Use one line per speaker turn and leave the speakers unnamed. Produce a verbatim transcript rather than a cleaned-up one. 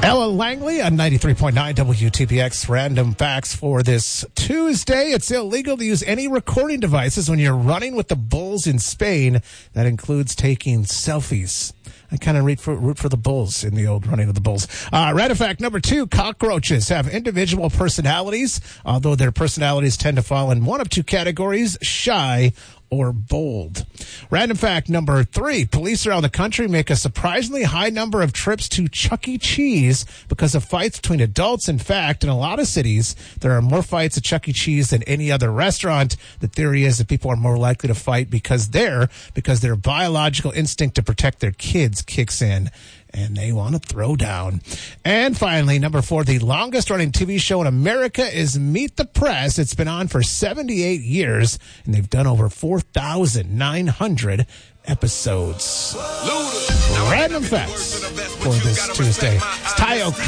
Ella Langley on ninety-three point nine W T P X. Random facts for this Tuesday. It's illegal to use any recording devices when you're running with the Bulls in Spain. That includes taking selfies. I kind of root for, root for the Bulls in the old running of the Bulls. Uh, random fact number two, cockroaches have individual personalities, although their personalities tend to fall in one of two categories, shy or bold. Random fact number three, police around the country make a surprisingly high number of trips to Chuck E. Cheese because of fights between adults. In fact, in a lot of cities, there are more fights at Chuck E. Cheese than any other restaurant. The theory is that people are more likely to fight because they're, because their biological instinct to protect their kids kicks in, and they want to throw down. And finally, number four, the longest running T V show in America is Meet the Press. It's been on for seventy-eight years, and they've done over four thousand nine hundred episodes. Random facts for this Tuesday. It's Tayo